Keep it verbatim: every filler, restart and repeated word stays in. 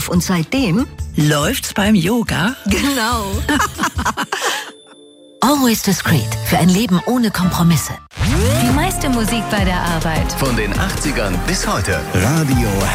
auf und seitdem läuft's beim Yoga. Genau. Always Discreet. Für ein Leben ohne Kompromisse. Die meiste Musik bei der Arbeit. Von den achtzigern bis heute. Radio